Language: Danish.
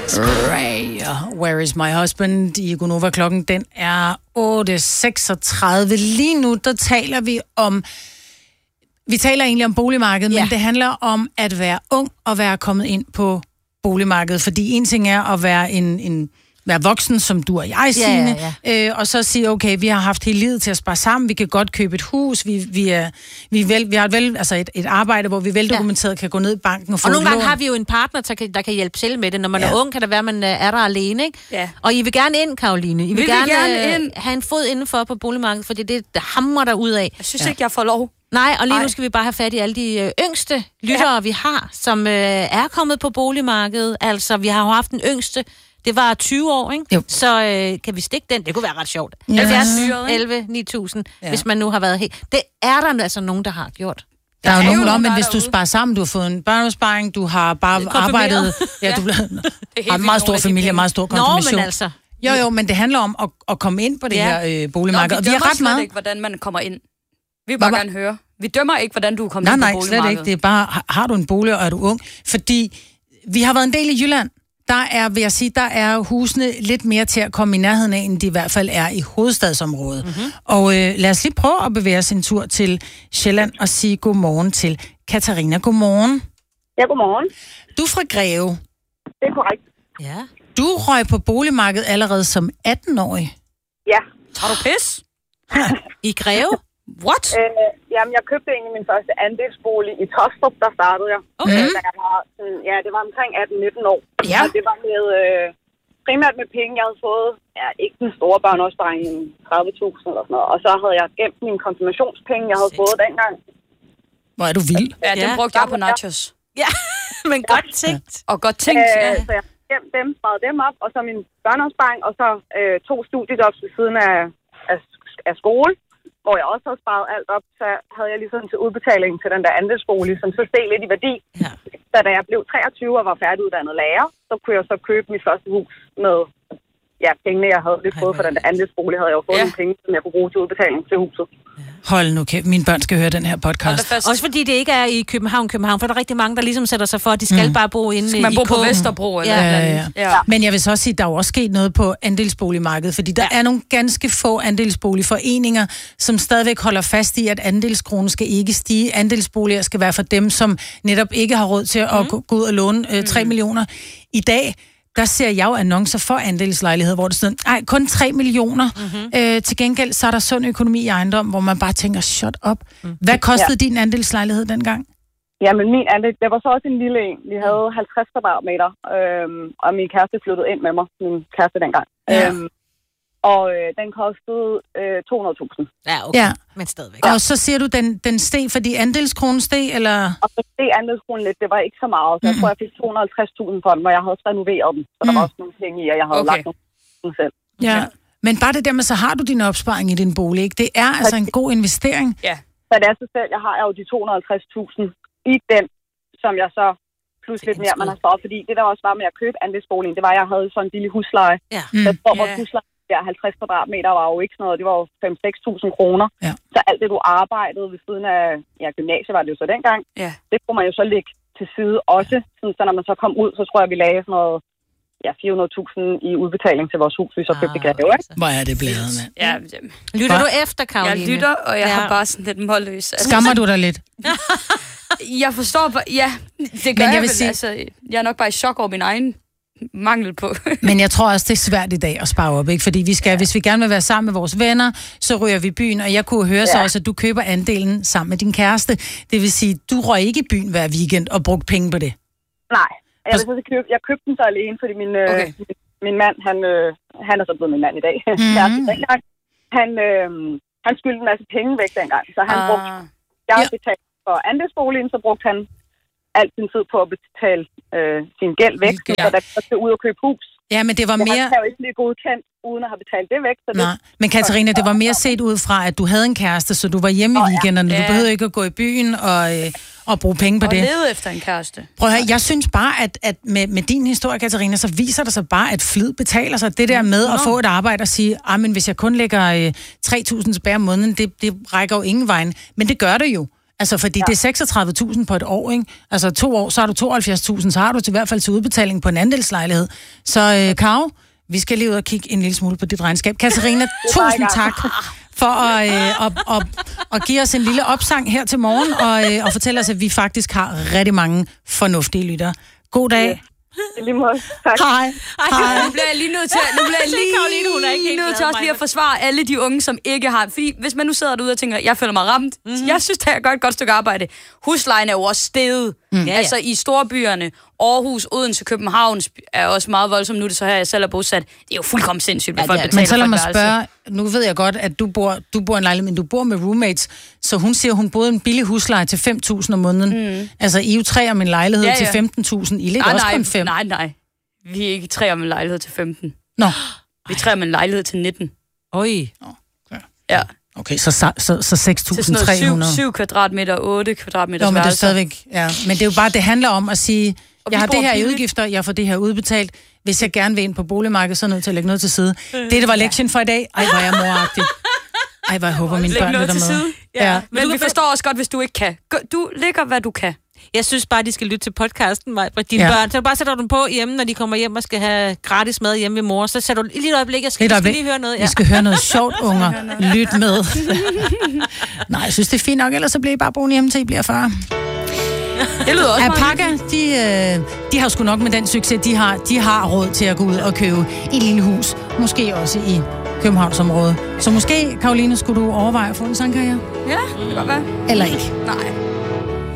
Ray, Where is my husband? I Gonova. Klokken, den er 8.36. Lige nu, der taler vi om... Vi taler egentlig om boligmarkedet, men det handler om at være ung og være kommet ind på boligmarkedet. Fordi en ting er at være være voksen, som du og jeg, Signe, og så sige, okay, vi har haft hele livet til at spare sammen, vi kan godt købe et hus, vi har et arbejde, hvor vi veldokumenteret kan gå ned i banken og få og nogle gange lån. har vi jo en partner, der kan hjælpe til med det. Når man er ung, kan det være, at man er der alene, ikke? Ja. Og I vil gerne ind, Karoline. I vil gerne have en fod indenfor på boligmarkedet, fordi det hamrer der ud af. Jeg synes ikke, jeg får lov. Nej, og lige nu skal vi bare have fat i alle de yngste lyttere, vi har, som er kommet på boligmarkedet. Altså, vi har jo haft den yngste. Det var 20 år, ikke? Jo. Så kan vi stikke den? Det kunne være ret sjovt. Ja. 70, 11, 9000, hvis man nu har været helt... Det er der altså nogen, der har gjort. Der er jo nogen om, men hvis du sparer sammen, du har fået en børneopsparing, du har bare arbejdet... Ja, du har en meget stor familie, meget stor konfirmation. Nå, men altså... Jo, men det handler om at komme ind på det her boligmarked. Nå, og vi har ret meget... ikke, hvordan man kommer ind. Vi vil bare gerne høre. Vi dømmer ikke, hvordan du er kommet ind på boligmarkedet. Nej, slet ikke. Det er bare, har du en bolig, og er du ung? Fordi vi har været en del i Jylland. Der er husene lidt mere til at komme i nærheden af, end de i hvert fald er i hovedstadsområdet. Mm-hmm. Og lad os lige prøve at bevæge os en tur til Sjælland og sige godmorgen til Katarina. Godmorgen. Ja, godmorgen. Du er fra Greve. Det er korrekt. Ja. Du røg på boligmarkedet allerede som 18-årig. Ja. Har du pis? I Greve? What? Jamen, jeg købte egentlig min første andelsbolig i Tostrup, der startede jeg. Okay. Da jeg var, det var omkring 18-19 år. Ja. Og det var med, primært med penge, jeg havde fået. Ja, ikke den store børneopsparing, 30.000 eller sådan noget. Og så havde jeg gemt mine konfirmationspenge, jeg havde fået dengang. Hvor er du vild. Ja, den brugte jeg på nachos. Ja, men godt tænkt. Og godt tænkt, Så jeg gemte dem, sparede dem op, og så min børneopsparing, og så 2 studiejobs ved siden af skole, hvor jeg også havde sparet alt op, så havde jeg ligesom til udbetaling til den der andelsbolig, som så steg lidt i værdi. Ja. Så da jeg blev 23 og var færdiguddannet lærer, så kunne jeg så købe mit første hus med pengene, jeg havde lidt fået for den der andelsbolig, havde jeg jo fået nogle penge, som jeg kunne bruge til udbetaling til huset. Hold nu kæft, mine børn skal høre den her podcast. Også fordi det ikke er i København, for der er rigtig mange, der ligesom sætter sig for, at de skal bare bo inde i man bor på Kåben. Vesterbro eller Ja. Men jeg vil så også sige, at der er jo også sket noget på andelsboligmarkedet, fordi der er nogle ganske få andelsboligforeninger, som stadigvæk holder fast i, at andelskronen skal ikke stige. Andelsboliger skal være for dem, som netop ikke har råd til at gå ud og låne 3 millioner. I dag, der ser jeg jo annoncer for andelslejligheder, hvor det sådan, kun 3 millioner. Til gengæld, så er der sund økonomi i ejendom, hvor man bare tænker, shut up. Hvad kostede din andelslejlighed dengang? Jamen, min andel, det var så også en lille en. Vi havde 50 kvadratmeter, og min kæreste flyttede ind med mig, min kæreste dengang. Ja. Og den kostede 200.000. Ja, okay. Ja. Men stadigvæk. Og så siger du, den steg, fordi andelskronen steg, eller? Og så det andelskronen lidt, det var ikke så meget. Så jeg tror, jeg fik 250.000 for den, hvor jeg havde renoveret den. Så der var også nogle penge i, og jeg havde lagt nogle selv. Ja. Men bare det der med, så har du din opsparing i din bolig, ikke? Det er altså en god investering. Ja. Så det er så selv, jeg har jo de 250.000 i den, som jeg så plus lidt mere, man har sparet. Fordi det der også var med at købe andelsboligen, det var, at jeg havde sådan en billig husleje. Ja. Så jeg tror, vores husleje der 50 kvadratmeter var jo ikke sådan noget, det var jo 5-6.000 kroner. Ja. Så alt det, du arbejdede ved siden af gymnasiet, var det jo så dengang, det kunne man jo så lægge til side også. Så når man så kom ud, så tror jeg, vi lagde sådan noget 400.000 i udbetaling til vores hus, vi så købte Greve, ikke? Hvor er det blevet, mand? Ja, Lytter du efter, Karoline? jeg lytter, og jeg har bare sådan lidt målløs. Skammer du dig lidt? Jeg forstår bare, det gør jeg vel. Sige... Altså, jeg er nok bare i chok over min egen mangel på. Men jeg tror også, det er svært i dag at spare op, ikke? Fordi hvis vi gerne vil være sammen med vores venner, så ryger vi i byen, og jeg kunne høre så også, at du køber andelen sammen med din kæreste. Det vil sige, du røg ikke i byen hver weekend og brugte penge på det. Nej, jeg købte den så alene, fordi min mand, han er så blevet min mand i dag. Han skyldte en masse penge væk dengang, så han brugte, jeg havde betalt for andelsboligen, så brugte han al sin tid på at betale sin gæld væk, så der skulle ud og købe hus. Ja, men det var mere... Han kan jo ikke blive godkendt, uden at have betalt det væk. Så nej, men Katarina, det var mere set ud fra, at du havde en kæreste, så du var hjemme i weekenderne. Du behøvede ikke at gå i byen og bruge penge på det. Og lede efter en kæreste. Prøv at høre, jeg synes bare, at med din historie, Katarina, så viser det sig bare, at flid betaler sig. Det der med at få et arbejde og sige, men hvis jeg kun lægger 3.000 tilbage om måneden, det rækker jo ingen vejen. Men det gør det jo. Altså, fordi det er 36.000 på et år, ikke? Altså, 2 år, så har du 72.000, så har du til hvert fald til udbetaling på en andelslejlighed. Så, Karo, vi skal lige ud og kigge en lille smule på dit regnskab. Katarina, tusind tak for at give os en lille opsang her til morgen, og fortælle os, at vi faktisk har rigtig mange fornuftige lyttere. God dag. Lige måde. Tak. Hej. Nu bliver jeg lige nødt til også lige at forsvare alle de unge, som ikke har... Fordi hvis man nu sidder derude og tænker, jeg føler mig ramt, jeg synes, det er et godt stykke arbejde. Huslejen er jo også steget. Altså i storbyerne, Aarhus, Odense, København er også meget voldsomt. Nu er det så her, jeg selv er bosat. Det er jo fuldkommen sindssygt, hvad folk betaler. Men så lad mig spørge, nu ved jeg godt, at du bor i en lejlighed, men du bor med roommates, så hun siger, hun boede en billig husleje til 5.000 om måneden. Altså, I er jo 3 om en lejlighed til 15.000. I ligger også kun 5. Nej. Vi er ikke 3 om en lejlighed til 15. Nå. Vi er 3 om en lejlighed til 19. Oj. Ja. Okay, så 6.300. 7 kvadratmeter, 8 kvadratmeter. Nå, men det er stadigvæk, ja. Men det er jo bare, det handler om at sige, jeg har det her i udgifter, jeg får det her udbetalt. Hvis jeg gerne vil ind på boligmarkedet, så er jeg nødt til at lægge noget til side. Det var lektien for i dag. Ej, hvor er jeg moragtig. Ej, hvor jeg håber, mine børn lytter med. Ja. Men vi forstår også godt, hvis du ikke kan. Du lægger, hvad du kan. Jeg synes bare, de skal lytte til podcasten, dine børn. Så du bare sætter dem på hjemme, når de kommer hjem og skal have gratis mad hjemme ved mor. Så sætter du lige et øjeblik, jeg skal lige høre noget. Ja. Vi skal høre noget sjovt, unger. Lyt med. Nej, jeg synes, det er fint nok, ellers så bliver I bare boende hjemme, til I bliver far. Det lyder også Alpaca, de har sgu nok med den succes, de har råd til at gå ud og købe et lille hus. Måske også i Københavnsområdet. Så måske, Karoline, skulle du overveje at få en sangkarriere? Ja, det kan godt være. Eller ikke? Nej.